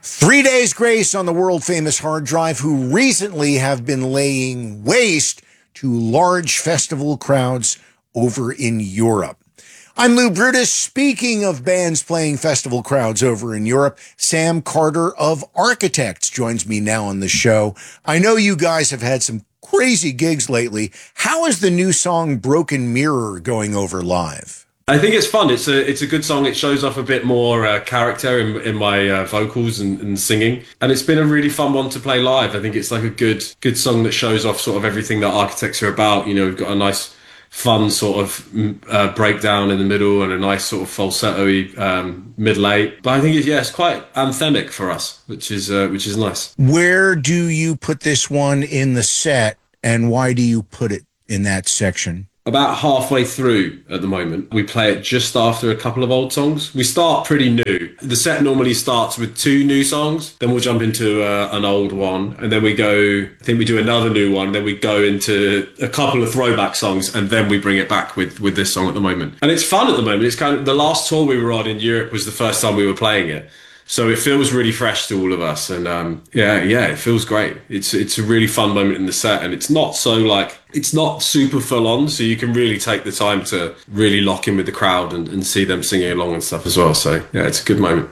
3 days grace on the world-famous hard drive, who recently have been laying waste to large festival crowds over in Europe. I'm Lou Brutus. Speaking of bands playing festival crowds over in Europe, Sam Carter of Architects joins me now on the show. I know you guys have had some crazy gigs lately. How is the new song Broken Mirror going over live? I think it's fun. It's a good song. It shows off a bit more character in my vocals and singing, and it's been a really fun one to play live. I think it's like a good song that shows off sort of everything that Architects are about. You know, we've got a nice, fun sort of breakdown in the middle and a nice sort of falsetto-y middle eight. But I think it's quite anthemic for us, which is nice. Where do you put this one in the set, and why do you put it in that section? About halfway through at the moment. We play it just after a couple of old songs. We start pretty new. The set normally starts with 2 new songs, then we'll jump into an old one, and then we do another new one, then we go into a couple of throwback songs, and then we bring it back with this song at the moment. And it's fun at the moment. It's kind of the last tour we were on in Europe was the first time we were playing it. So it feels really fresh to all of us, and it feels great. It's a really fun moment in the set, and it's not super full on, so you can really take the time to really lock in with the crowd and see them singing along and stuff as well. So yeah, it's a good moment.